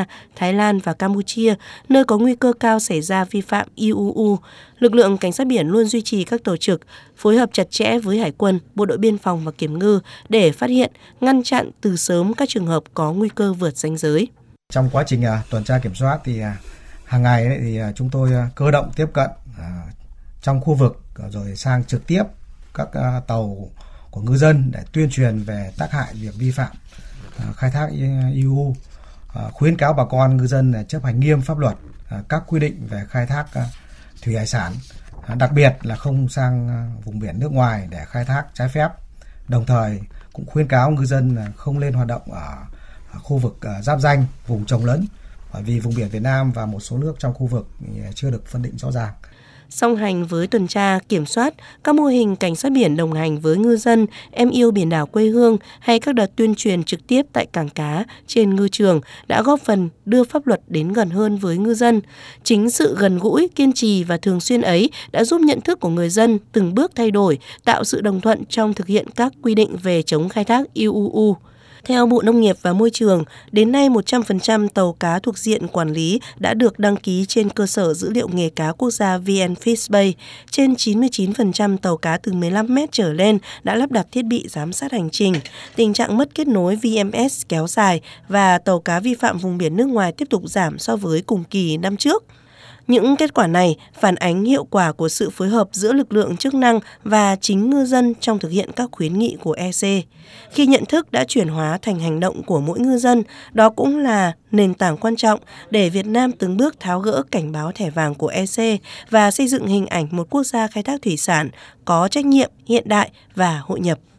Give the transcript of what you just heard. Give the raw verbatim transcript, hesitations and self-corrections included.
Nga, Thái Lan và Campuchia, nơi có nguy cơ cao xảy ra vi phạm i u u, lực lượng cảnh sát biển luôn duy trì các tổ trực, phối hợp chặt chẽ với Hải quân, Bộ đội Biên phòng và Kiểm ngư để phát hiện, ngăn chặn từ sớm các trường hợp có nguy cơ vượt ranh giới. Trong quá trình tuần tra kiểm soát thì hàng ngày thì chúng tôi cơ động tiếp cận trong khu vực rồi sang trực tiếp các tàu của ngư dân để tuyên truyền về tác hại việc vi phạm khai thác i u u, khuyến cáo bà con ngư dân chấp hành nghiêm pháp luật, các quy định về khai thác thủy hải sản, đặc biệt là không sang vùng biển nước ngoài để khai thác trái phép. Đồng thời cũng khuyến cáo ngư dân không lên hoạt động ở khu vực giáp ranh, vùng trồng lấn, bởi vì vùng biển Việt Nam và một số nước trong khu vực chưa được phân định rõ ràng. Song hành với tuần tra, kiểm soát, các mô hình cảnh sát biển đồng hành với ngư dân, em yêu biển đảo quê hương hay các đợt tuyên truyền trực tiếp tại cảng cá, trên ngư trường đã góp phần đưa pháp luật đến gần hơn với ngư dân. Chính sự gần gũi, kiên trì và thường xuyên ấy đã giúp nhận thức của người dân từng bước thay đổi, tạo sự đồng thuận trong thực hiện các quy định về chống khai thác i u u. Theo Bộ Nông nghiệp và Môi trường, đến nay một trăm phần trăm tàu cá thuộc diện quản lý đã được đăng ký trên cơ sở dữ liệu nghề cá quốc gia vê en Fishbay. Trên chín mươi chín phần trăm tàu cá từ mười lăm mét trở lên đã lắp đặt thiết bị giám sát hành trình. Tình trạng mất kết nối vê em ét kéo dài và tàu cá vi phạm vùng biển nước ngoài tiếp tục giảm so với cùng kỳ năm trước. Những kết quả này phản ánh hiệu quả của sự phối hợp giữa lực lượng chức năng và chính ngư dân trong thực hiện các khuyến nghị của e xê. Khi nhận thức đã chuyển hóa thành hành động của mỗi ngư dân, đó cũng là nền tảng quan trọng để Việt Nam từng bước tháo gỡ cảnh báo thẻ vàng của e xê và xây dựng hình ảnh một quốc gia khai thác thủy sản có trách nhiệm, hiện đại và hội nhập.